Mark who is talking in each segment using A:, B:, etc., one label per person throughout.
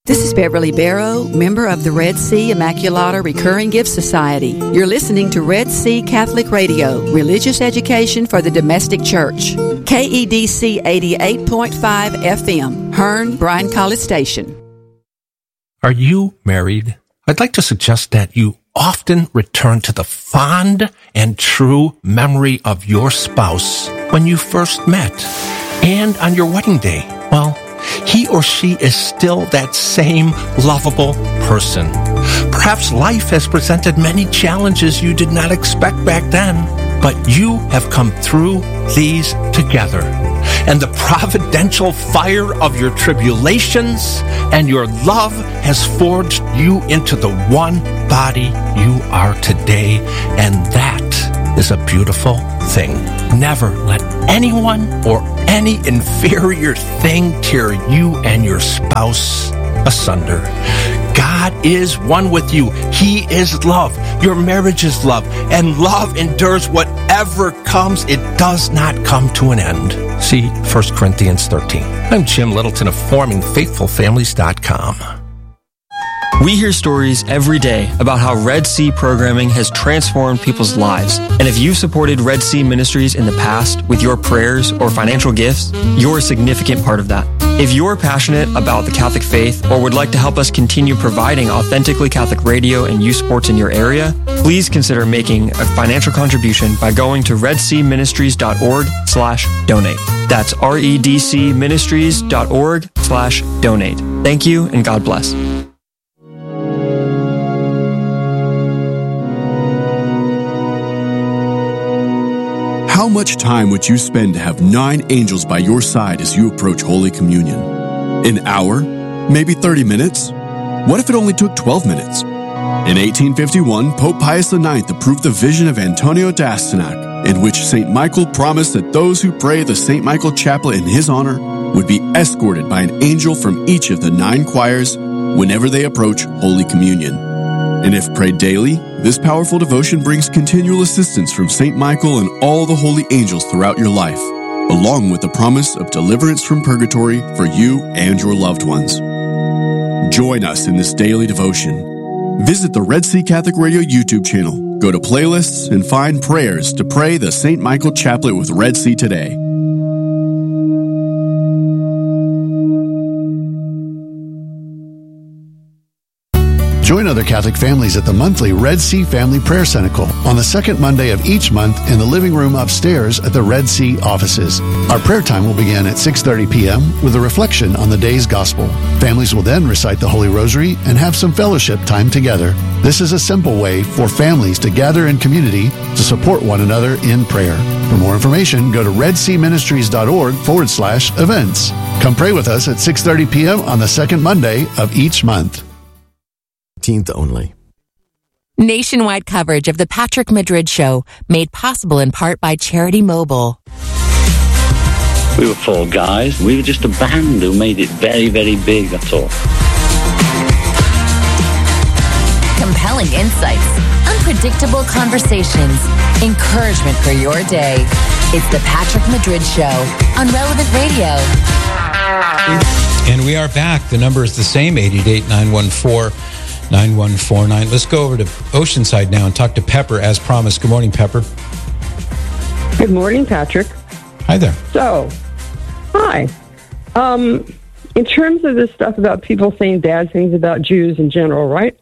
A: This is Beverly Barrow, member of the Red Sea Immaculata Recurring Gift Society. You're listening to Red Sea Catholic Radio, religious education for the domestic church. KEDC 88.5 FM, Hearn, Bryan College Station.
B: Are you married? I'd like to suggest that you often return to the fond and true memory of your spouse when you first met and on your wedding day. Well, he or she is still that same lovable person. Perhaps life has presented many challenges you did not expect back then, but you have come through these together. And the providential fire of your tribulations and your love has forged you into the one body you are today, and that is a beautiful thing. Never let anyone or any inferior thing tear you and your spouse asunder. God is one with you. He is love. Your marriage is love. And love endures whatever comes. It does not come to an end. See 1 Corinthians 13. I'm Jim Littleton of FormingFaithfulFamilies.com.
C: We hear stories every day about how Red Sea programming has transformed people's lives. And if you've supported Red Sea Ministries in the past with your prayers or financial gifts, you're a significant part of that. If you're passionate about the Catholic faith or would like to help us continue providing authentically Catholic radio and youth sports in your area, please consider making a financial contribution by going to redseaministries.org/donate. That's redcministries.org/donate. Thank you and God bless.
D: How much time would you spend to have 9 angels by your side as you approach Holy Communion? An hour? Maybe 30 minutes? What if it only took 12 minutes? In 1851, Pope Pius IX approved the vision of Antonio d'Astyanac, in which St. Michael promised that those who pray the St. Michael Chaplet in his honor would be escorted by an angel from each of the 9 choirs whenever they approach Holy Communion. And if prayed daily, this powerful devotion brings continual assistance from St. Michael and all the holy angels throughout your life, along with the promise of deliverance from purgatory for you and your loved ones. Join us in this daily devotion. Visit the Red Sea Catholic Radio YouTube channel, go to playlists, and find prayers to pray the St. Michael Chaplet with Red Sea today.
E: Join other Catholic families at the monthly Red Sea Family Prayer Cenacle on the second Monday of each month in the living room upstairs at the Red Sea offices. Our prayer time will begin at 6:30 p.m. with a reflection on the day's gospel. Families will then recite the Holy Rosary and have some fellowship time together. This is a simple way for families to gather in community to support one another in prayer. For more information, go to redseaministries.org/events. Come pray with us at 6:30 p.m. on the second Monday of each month.
F: Only.
G: Nationwide coverage of the Patrick Madrid Show, made possible in part by Charity Mobile.
H: We were 4 guys. We were just a band who made it very, very big, that's all.
G: Compelling insights, unpredictable conversations, encouragement for your day. It's the Patrick Madrid Show on Relevant Radio.
I: And we are back. The number is the same, 888-914-9149. Let's go over to Oceanside now and talk to Pepper as promised. Good morning, Pepper.
J: Good morning, Patrick.
I: Hi there.
J: So, hi. In terms of this stuff about people saying bad things about Jews in general, right?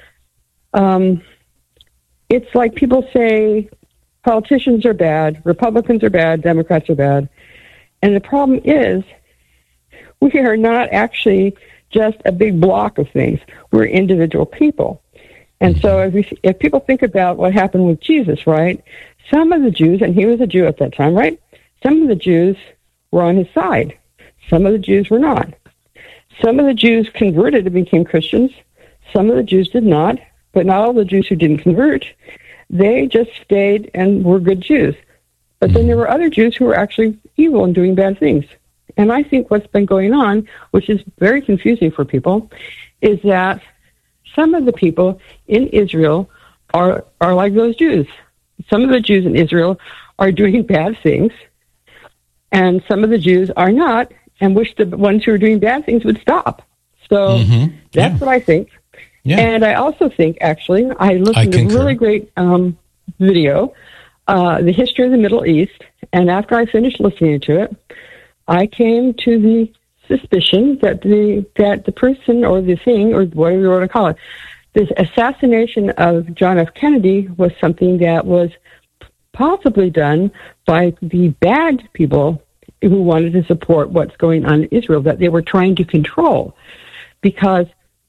J: It's like people say politicians are bad, Republicans are bad, Democrats are bad. And the problem is we are not actually just a big block of things. We're individual people. And so if people think about what happened with Jesus, right, some of the Jews, and he was a Jew at that time, right, some of the Jews were on his side. Some of the Jews were not. Some of the Jews converted and became Christians. Some of the Jews did not, but not all the Jews who didn't convert. They just stayed and were good Jews. But then there were other Jews who were actually evil and doing bad things. And I think what's been going on, which is very confusing for people, is that some of the people in Israel are like those Jews. Some of the Jews in Israel are doing bad things, and some of the Jews are not, and wish the ones who are doing bad things would stop. So that's what I think. Yeah. And I also think, actually, I listened to a really great video, The History of the Middle East, and after I finished listening to it, I came to the suspicion that the person or the thing, or whatever you want to call it, this assassination of John F. Kennedy was something that was possibly done by the bad people who wanted to support what's going on in Israel, that they were trying to control. Because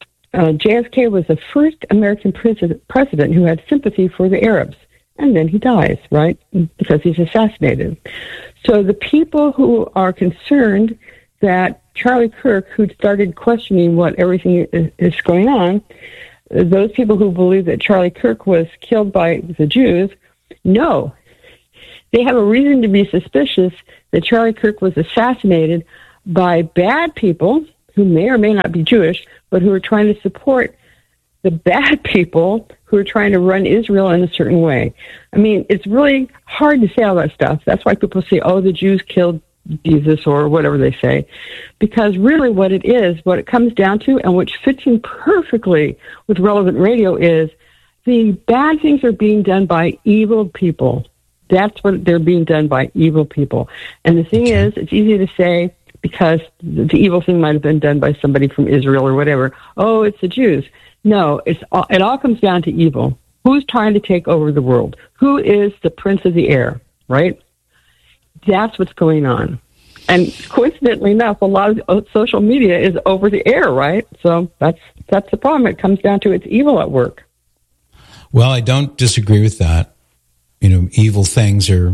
J: JFK was the first American president who had sympathy for the Arabs. And then he dies, right? Because he's assassinated. So the people who are concerned that Charlie Kirk, who started questioning what everything is going on, those people who believe that Charlie Kirk was killed by the Jews, no. They have a reason to be suspicious that Charlie Kirk was assassinated by bad people who may or may not be Jewish, but who are trying to support the bad people who are trying to run Israel in a certain way. I mean, it's really hard to say all that stuff. That's why people say, oh, the Jews killed Jesus or whatever they say. Because really what it comes down to, and which fits in perfectly with Relevant Radio, is the bad things are being done by evil people. That's what they're being done by, evil people. And the thing is, it's easy to say, because the evil thing might have been done by somebody from Israel or whatever, oh, it's the Jews. No, it all comes down to evil. Who's trying to take over the world? Who is the prince of the air, right? That's what's going on. And coincidentally enough, a lot of social media is over the air, right? So that's the problem. It comes down to it's evil at work.
I: Well, I don't disagree with that. You know, evil things are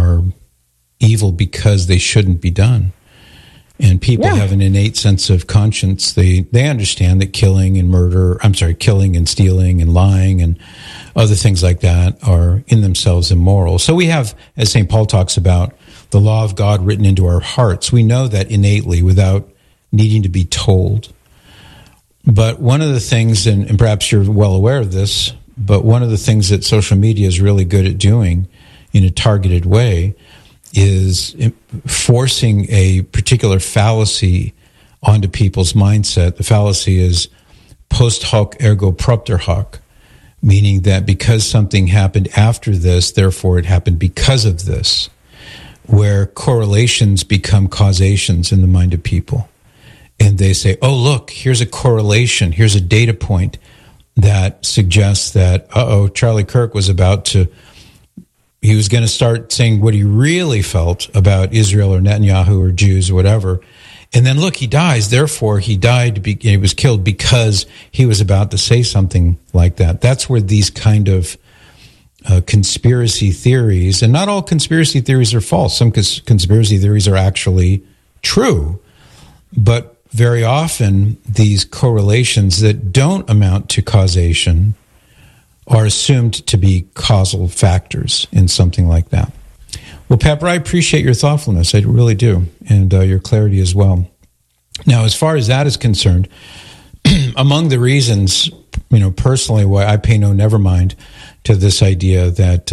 I: evil because they shouldn't be done. And people have an innate sense of conscience. They understand that killing and stealing and lying and other things like that are in themselves immoral. So we have, as St. Paul talks about, the law of God written into our hearts. We know that innately without needing to be told. But one of the things, and perhaps you're well aware of this, but one of the things that social media is really good at doing in a targeted way is forcing a particular fallacy onto people's mindset. The fallacy is post hoc ergo propter hoc, meaning that because something happened after this, therefore it happened because of this, where correlations become causations in the mind of people. And they say, oh, look, here's a correlation, here's a data point that suggests that, Charlie Kirk was about to, he was going to start saying what he really felt about Israel or Netanyahu or Jews or whatever. And then look, he dies. Therefore, he died, he was killed because he was about to say something like that. That's where these kind of conspiracy theories, and not all conspiracy theories are false. Some conspiracy theories are actually true. But very often, these correlations that don't amount to causation are assumed to be causal factors in something like that. Well, Pepper, I appreciate your thoughtfulness. I really do, and your clarity as well. Now, as far as that is concerned, among the reasons, personally, why I pay no nevermind to this idea that,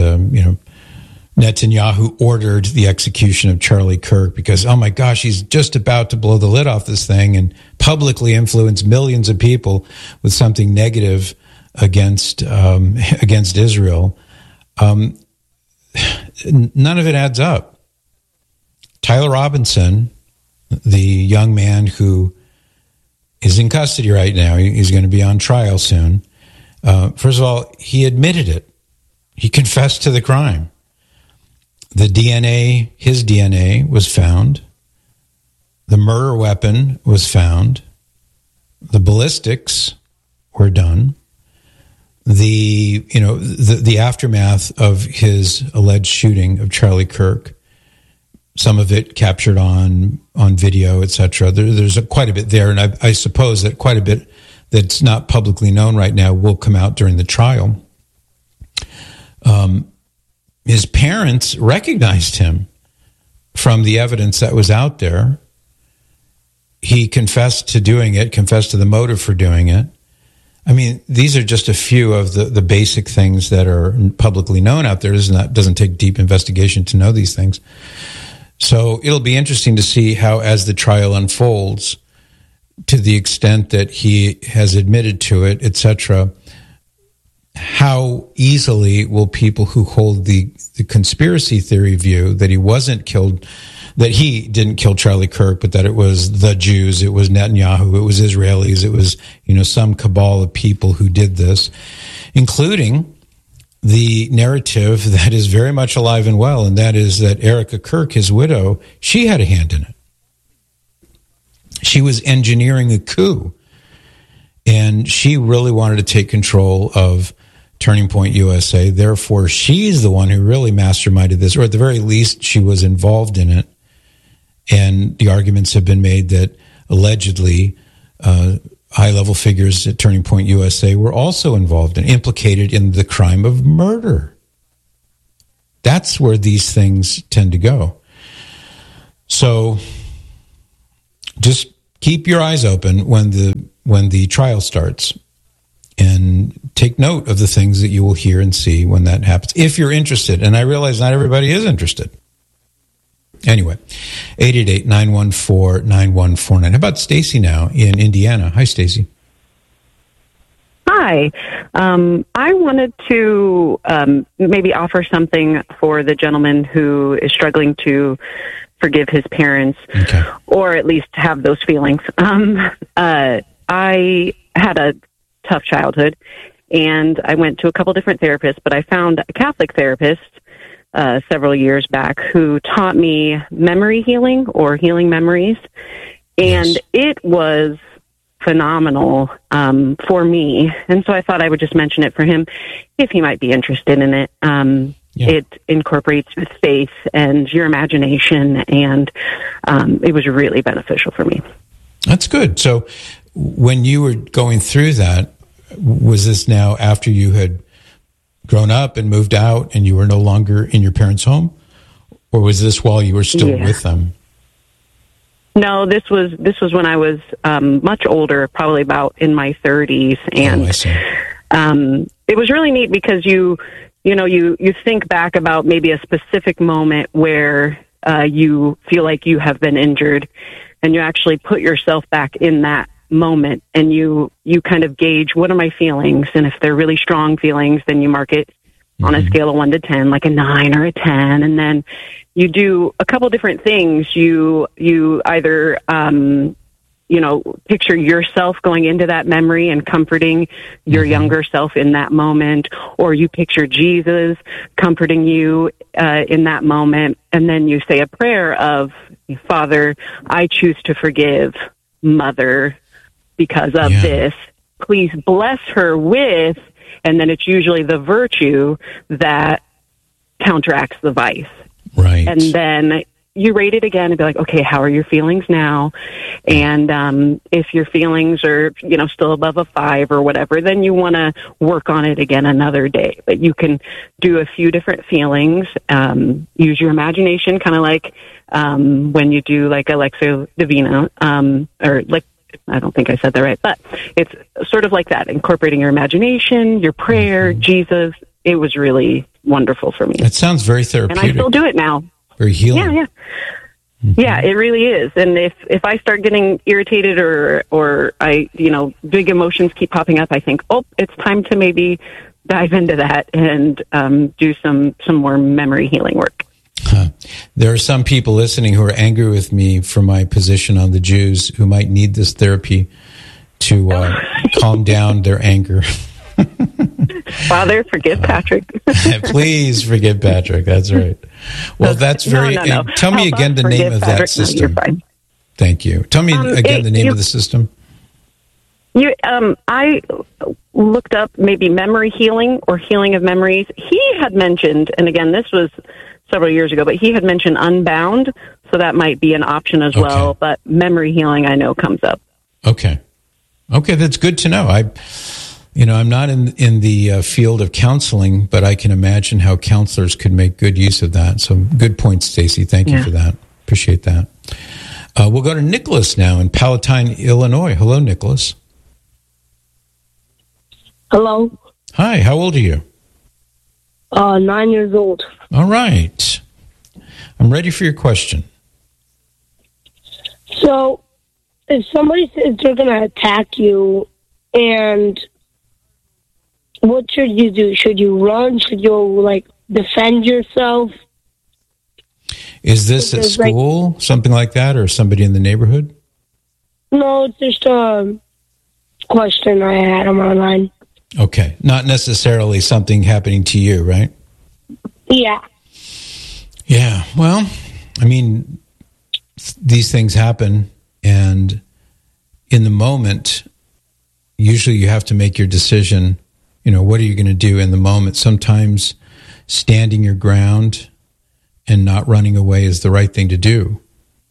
I: Netanyahu ordered the execution of Charlie Kirk because, oh my gosh, he's just about to blow the lid off this thing and publicly influence millions of people with something negative against Israel. None of it adds up. Tyler Robinson, the young man who is in custody right now, he's going to be on trial soon. First of all, he admitted it. He confessed to the crime. The DNA, his DNA was found. The murder weapon was found. The ballistics were done. The aftermath of his alleged shooting of Charlie Kirk, some of it captured on video, etc. There's quite a bit there, and I suppose that quite a bit that's not publicly known right now will come out during the trial. His parents recognized him from the evidence that was out there. He confessed to doing it, confessed to the motive for doing it. I mean, these are just a few of the basic things that are publicly known out there. It doesn't take deep investigation to know these things. So it'll be interesting to see how, as the trial unfolds, to the extent that he has admitted to it, etc., how easily will people who hold the conspiracy theory view that he wasn't killed, that he didn't kill Charlie Kirk, but that it was the Jews, it was Netanyahu, it was Israelis, it was, some cabal of people who did this, including the narrative that is very much alive and well, and that is that Erica Kirk, his widow, she had a hand in it. She was engineering a coup, and she really wanted to take control of Turning Point USA. Therefore, she's the one who really masterminded this, or at the very least, she was involved in it. And the arguments have been made that allegedly high-level figures at Turning Point USA were also involved and implicated in the crime of murder. That's where these things tend to go. So just keep your eyes open when the trial starts, and take note of the things that you will hear and see when that happens, if you're interested. And I realize not everybody is interested. Anyway, 888-914-9149. How about Stacy now in Indiana? Hi, Stacy.
K: Hi. I wanted to maybe offer something for the gentleman who is struggling to forgive his parents, okay, or at least have those feelings. I had a tough childhood, and I went to a couple different therapists, but I found a Catholic therapist several years back who taught me memory healing, or healing memories, and yes, it was phenomenal for me. And so I thought I would just mention it for him if he might be interested in it. It incorporates faith and your imagination, and it was really beneficial for me.
I: That's good. So when you were going through that, was this now after you had grown up and moved out and you were no longer in your parents' home? Or was this while you were still with them?
K: No, this was when I was much older, probably about in my 30s. And
I: I see.
K: It was really neat because you think back about maybe a specific moment where you feel like you have been injured, and you actually put yourself back in that moment, and you kind of gauge, what are my feelings? And if they're really strong feelings, then you mark it on a scale of 1 to 10, like a 9 or a 10. And then you do a couple different things. You either, picture yourself going into that memory and comforting your younger self in that moment, or you picture Jesus comforting you in that moment. And then you say a prayer of, Father, I choose to forgive Mother because of this. Please bless her with, and then it's usually the virtue that counteracts the vice.
I: Right.
K: And then you rate it again and be like, okay, how are your feelings now? And if your feelings are, still above a 5 or whatever, then you want to work on it again another day. But you can do a few different feelings, use your imagination, kind of like when you do like Alexio Divina, or like, I don't think I said that right, but it's sort of like that, incorporating your imagination, your prayer, Jesus. It was really wonderful for me.
I: It sounds very therapeutic.
K: And I still do it now.
I: Very healing.
K: Yeah. Yeah, it really is. And if I start getting irritated or I, big emotions keep popping up, I think, it's time to maybe dive into that and do some more memory healing work.
I: There are some people listening who are angry with me for my position on the Jews, who might need this therapy to calm down their anger.
K: Father, forgive Patrick.
I: Please forgive Patrick. That's right. Well, that's very...
K: No.
I: Tell me again the name of that system.
K: No, you're fine.
I: Thank you. Tell me again the name of the system.
K: I looked up maybe memory healing or healing of memories. He had mentioned, and again, this was several years ago, but he had mentioned Unbound, so that might be an option as well. But memory healing, I know, comes up.
I: Okay, that's good to know. I'm not in the field of counseling, but I can imagine how counselors could make good use of that. So good point, Stacy. Thank you for that. Appreciate that. We'll go to Nicholas now in Palatine, Illinois. Hello, Nicholas.
L: Hello.
I: Hi, how old are you?
L: 9 years old.
I: All right. I'm ready for your question.
L: So, if somebody says they're going to attack you, and what should you do? Should you run? Should you, defend yourself?
I: Is this at school, something like that, or somebody in the neighborhood?
L: No, it's just a question I had online.
I: Okay. Not necessarily something happening to you, right?
L: Yeah.
I: Yeah. Well, I mean, these things happen, and in the moment, usually you have to make your decision. What are you going to do in the moment? Sometimes standing your ground and not running away is the right thing to do.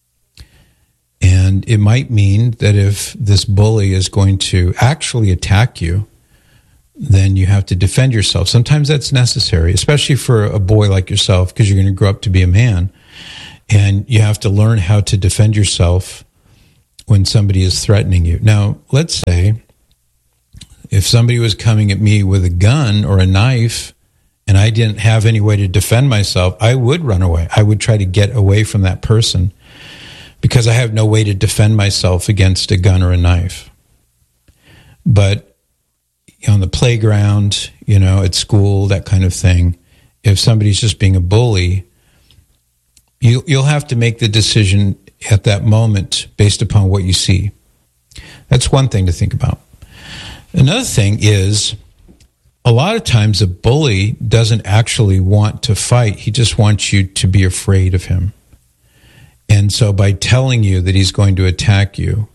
I: And it might mean that if this bully is going to actually attack you, then you have to defend yourself. Sometimes that's necessary, especially for a boy like yourself, because you're going to grow up to be a man. And you have to learn how to defend yourself when somebody is threatening you. Now, let's say if somebody was coming at me with a gun or a knife and I didn't have any way to defend myself, I would run away. I would try to get away from that person because I have no way to defend myself against a gun or a knife. But on the playground, at school, that kind of thing, if somebody's just being a bully, you'll have to make the decision at that moment based upon what you see. That's one thing to think about. Another thing is, a lot of times a bully doesn't actually want to fight. He just wants you to be afraid of him. And so by telling you that he's going to attack you,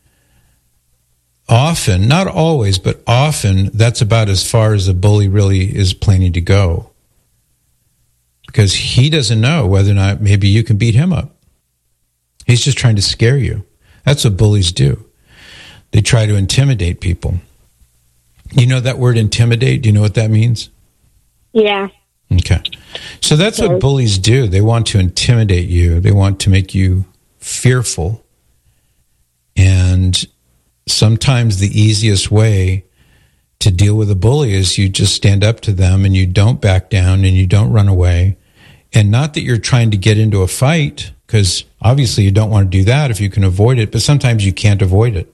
I: often, not always, but often, that's about as far as a bully really is planning to go. Because he doesn't know whether or not maybe you can beat him up. He's just trying to scare you. That's what bullies do. They try to intimidate people. You know that word intimidate? Do you know what that means?
L: Yeah.
I: Okay. So that's what bullies do. They want to intimidate you. They want to make you fearful. And sometimes the easiest way to deal with a bully is you just stand up to them and you don't back down and you don't run away. And not that you're trying to get into a fight, because obviously you don't want to do that if you can avoid it, but sometimes you can't avoid it.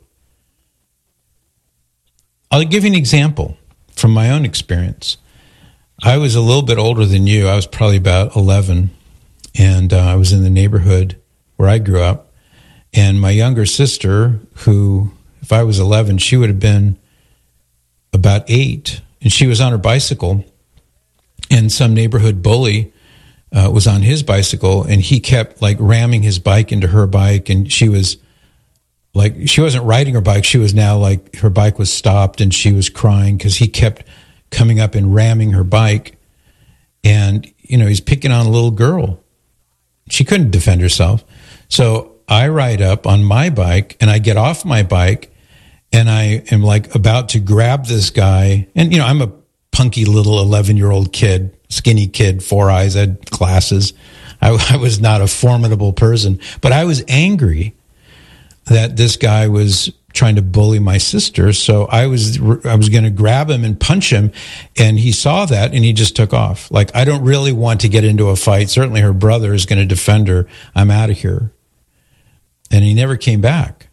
I: I'll give you an example from my own experience. I was a little bit older than you. I was probably about 11, and I was in the neighborhood where I grew up. And my younger sister, who, if I was 11, she would have been about 8, and she was on her bicycle, and some neighborhood bully was on his bicycle, and he kept ramming his bike into her bike, and she was she wasn't riding her bike. She was now her bike was stopped and she was crying because he kept coming up and ramming her bike. And, he's picking on a little girl. She couldn't defend herself. So I ride up on my bike and I get off my bike and I am about to grab this guy. And, I'm a punky little 11-year-old kid, skinny kid, 4 eyes, I had glasses. I was not a formidable person, but I was angry that this guy was trying to bully my sister. So I was going to grab him and punch him, and he saw that and he just took off. I don't really want to get into a fight. Certainly her brother is going to defend her. I'm out of here. And he never came back.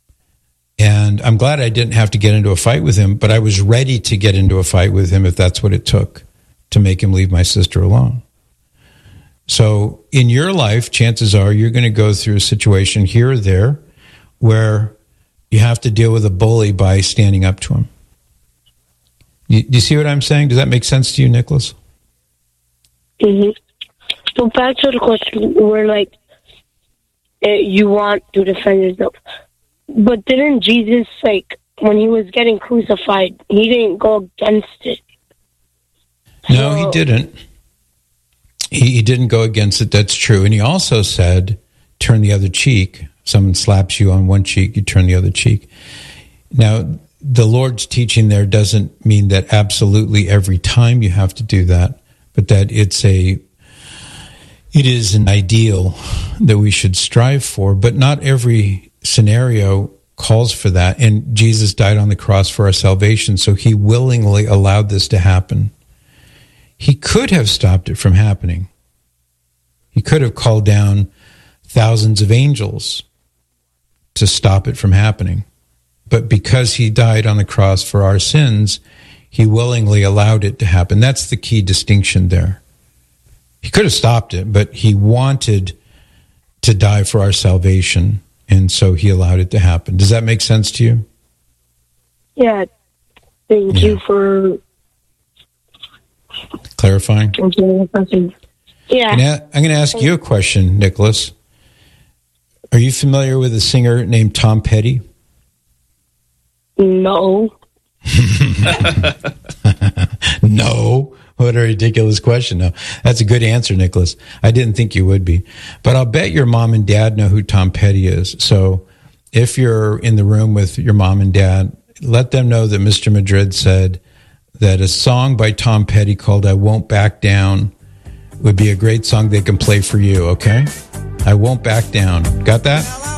I: And I'm glad I didn't have to get into a fight with him, but I was ready to get into a fight with him if that's what it took to make him leave my sister alone. So in your life, chances are you're going to go through a situation here or there where you have to deal with a bully by standing up to him. Do you see what I'm saying? Does that make sense to you, Nicholas?
L: Mm-hmm. So back to the question where, you want to defend yourself. But didn't Jesus, when he was getting crucified, he didn't go against it?
I: No, he didn't. He didn't go against it, that's true. And he also said, turn the other cheek. Someone slaps you on one cheek, you turn the other cheek. Now, the Lord's teaching there doesn't mean that absolutely every time you have to do that, but that it is an ideal that we should strive for, but not every scenario calls for that. And Jesus died on the cross for our salvation, so he willingly allowed this to happen. He could have stopped it from happening. He could have called down thousands of angels to stop it from happening. But because he died on the cross for our sins, he willingly allowed it to happen. That's the key distinction there. He could have stopped it, but he wanted to die for our salvation, and so he allowed it to happen. Does that make sense to you?
L: Yeah. Thank you for
I: clarifying.
L: Yeah.
I: I'm going to ask you a question, Nicholas. Are you familiar with a singer named Tom Petty?
L: No.
I: No. What a ridiculous question. No, that's a good answer, Nicholas. I didn't think you would be. But I'll bet your mom and dad know who Tom Petty is. So if you're in the room with your mom and dad, let them know that Mr. Madrid said that a song by Tom Petty called I Won't Back Down would be a great song they can play for you, okay? I Won't Back Down. Got that?